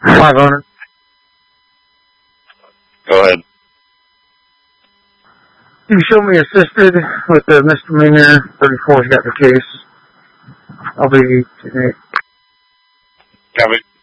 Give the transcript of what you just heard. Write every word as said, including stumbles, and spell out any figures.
five hundred. Go ahead. You show me assisted with the misdemeanor. thirty-four's got the case. I'll be... Copy.